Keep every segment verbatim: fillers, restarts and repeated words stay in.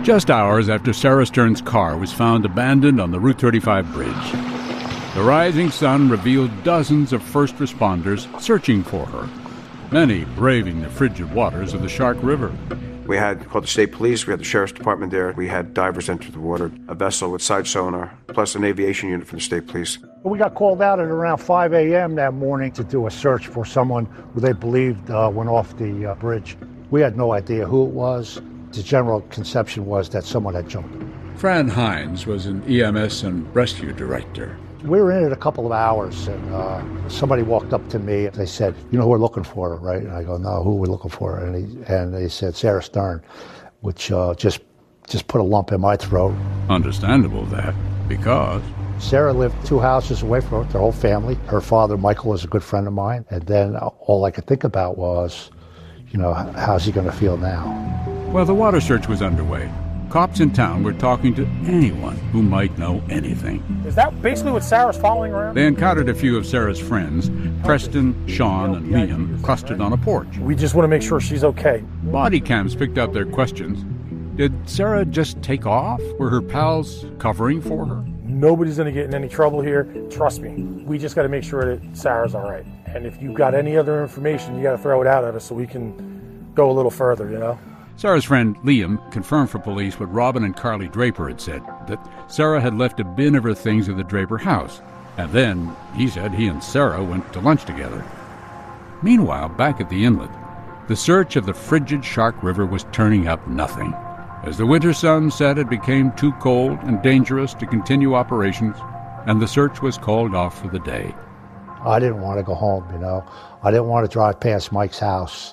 Just hours after Sarah Stern's car was found abandoned on the Route thirty-five bridge, the rising sun revealed dozens of first responders searching for her, many braving the frigid waters of the Shark River. We had called the state police, we had the sheriff's department there, we had divers enter the water, a vessel with side sonar, plus an aviation unit from the state police. We got called out at around five a.m. that morning to do a search for someone who they believed uh, went off the uh, bridge. We had no idea who it was. The general conception was that someone had jumped. Fran Hines was an E M S and rescue director. We were in it a couple of hours, and uh, somebody walked up to me. They said, "You know who we're looking for, right?" And I go, "No, who are we looking for?" And, he, and they said, "Sarah Stern," which uh, just just put a lump in my throat. Understandable that, because Sarah lived two houses away from her, their whole family. Her father, Michael, was a good friend of mine. And then all I could think about was, you know, how's he going to feel now? While the water search was underway, cops in town were talking to anyone who might know anything. Is that basically what Sarah's following around? They encountered a few of Sarah's friends, Preston, Sean, and Liam, clustered on a porch. We just want to make sure she's okay. Body cams picked up their questions. Did Sarah just take off? Were her pals covering for her? Nobody's going to get in any trouble here. Trust me. We just got to make sure that Sarah's all right. And if you've got any other information, you got to throw it out at us so we can go a little further, you know? Sarah's friend Liam confirmed for police what Robin and Carly Draper had said, that Sarah had left a bin of her things at the Draper house. And then, he said, he and Sarah went to lunch together. Meanwhile, back at the inlet, the search of the frigid Shark River was turning up nothing. As the winter sun set, it became too cold and dangerous to continue operations, and the search was called off for the day. I didn't want to go home, you know. I didn't want to drive past Mike's house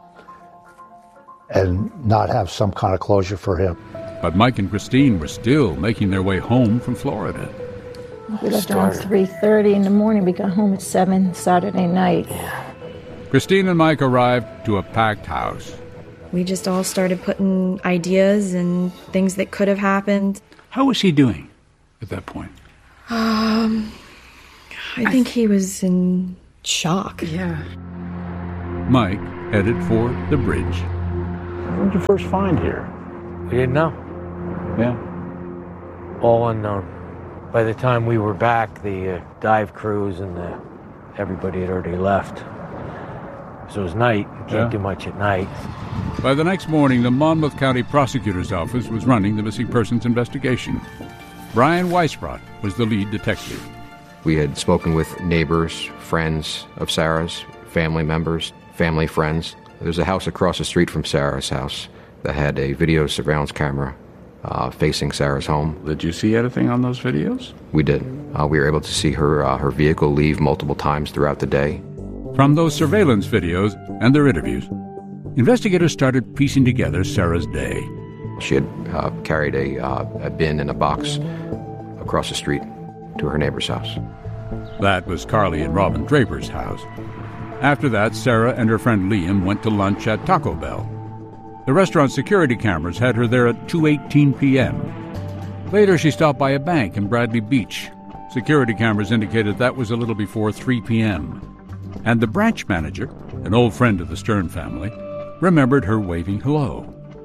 and not have some kind of closure for him. But Mike and Christine were still making their way home from Florida. We left around three thirty in the morning. We got home at seven Saturday night. Yeah. Christine and Mike arrived to a packed house. We just all started putting ideas and things that could have happened. How was he doing at that point? Um, I, I think th- he was in shock. Yeah. Mike headed for the bridge. When did you first find here? We didn't know. Yeah. All unknown. By the time we were back, the uh, dive crews and the, everybody had already left. So it was night. You can't yeah. do much at night. By the next morning, the Monmouth County Prosecutor's Office was running the missing persons investigation. Brian Weisbrot was the lead detective. We had spoken with neighbors, friends of Sarah's, family members, family friends. There's a house across the street from Sarah's house that had a video surveillance camera uh, facing Sarah's home. Did you see anything on those videos? We did. Uh, we were able to see her uh, her vehicle leave multiple times throughout the day. From those surveillance videos and their interviews, investigators started piecing together Sarah's day. She had uh, carried a, uh, a bin in a box across the street to her neighbor's house. That was Carly and Robin Draper's house. After that, Sarah and her friend Liam went to lunch at Taco Bell. The restaurant's security cameras had her there at two eighteen p.m. Later, she stopped by a bank in Bradley Beach. Security cameras indicated that was a little before three p.m. And the branch manager, an old friend of the Stern family, remembered her waving hello.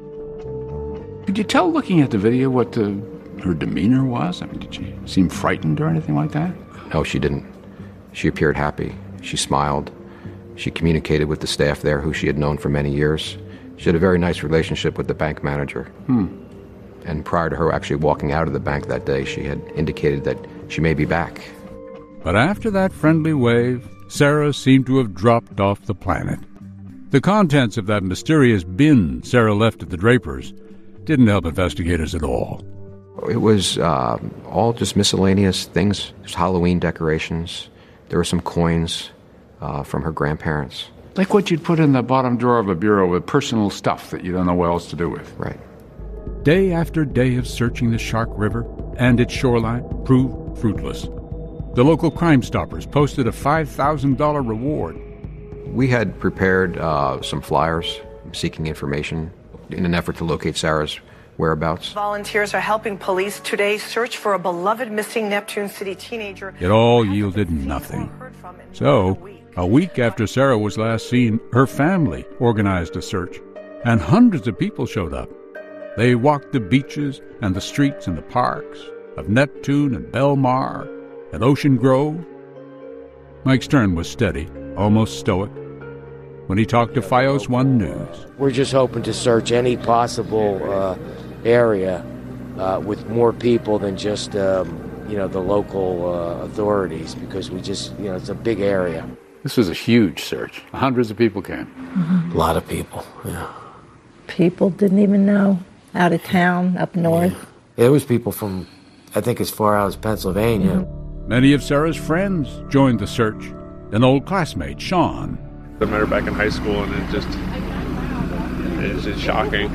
Could you tell, looking at the video, what the, her demeanor was? I mean, did she seem frightened or anything like that? No, she didn't. She appeared happy. She smiled. She communicated with the staff there, who she had known for many years. She had a very nice relationship with the bank manager. Hmm. And prior to her actually walking out of the bank that day, she had indicated that she may be back. But after that friendly wave, Sarah seemed to have dropped off the planet. The contents of that mysterious bin Sarah left at the Drapers didn't help investigators at all. It was uh, all just miscellaneous things. There's Halloween decorations. There were some coins uh, from her grandparents. Like what you'd put in the bottom drawer of a bureau with personal stuff that you don't know what else to do with. Right. Day after day of searching the Shark River and its shoreline proved fruitless. The local Crime Stoppers posted a five thousand dollars reward. We had prepared uh, some flyers seeking information in an effort to locate Sarah's whereabouts. Volunteers are helping police today search for a beloved missing Neptune City teenager. It all yielded nothing. So, a week after Sarah was last seen, her family organized a search, and hundreds of people showed up. They walked the beaches and the streets and the parks of Neptune and Belmar and Ocean Grove. Mike Stern was steady, almost stoic, when he talked to FiOS one News. We're just hoping to search any possible uh, area uh, with more people than just, um, you know, the local uh, authorities, because we just, you know, it's a big area. This was a huge search. Hundreds of people came. Mm-hmm. A lot of people, yeah. People didn't even know, out of town, up north. Yeah. There was people from, I think, as far out as Pennsylvania. Mm-hmm. Many of Sarah's friends joined the search. An old classmate, Sean. I met her back in high school, and it just, it's just shocking.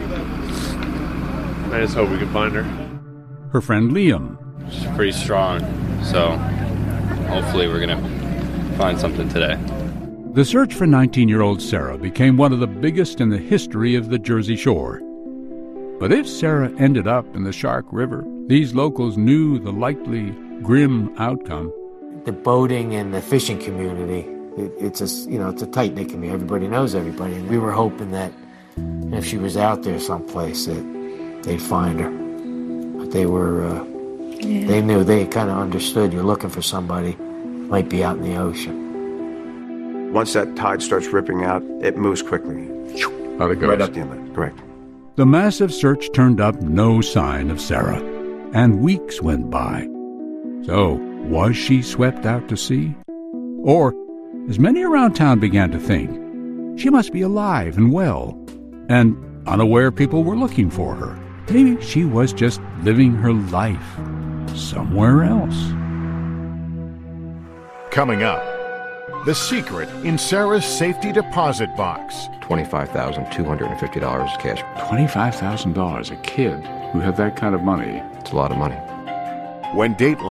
I just hope we can find her. Her friend Liam. She's pretty strong, so hopefully we're going to find something today. The search for nineteen-year-old Sarah became one of the biggest in the history of the Jersey Shore. But if Sarah ended up in the Shark River, these locals knew the likely grim outcome. The boating and the fishing community, it, it's a, you know, it's a tight-knit community. Everybody knows everybody. And we were hoping that if she was out there someplace, that they'd find her. But they were, uh, yeah. they knew, they kind of understood you're looking for somebody, might be out in the ocean. Once that tide starts ripping out, it moves quickly. Out it goes. Right up the inlet, correct. The massive search turned up no sign of Sarah, and weeks went by. So, was she swept out to sea? Or, as many around town began to think, she must be alive and well, and unaware people were looking for her. Maybe she was just living her life somewhere else. Coming up, the secret in Sarah's safety deposit box. twenty-five thousand two hundred fifty dollars cash. twenty-five thousand dollars, a kid who had that kind of money. It's a lot of money. When Dateline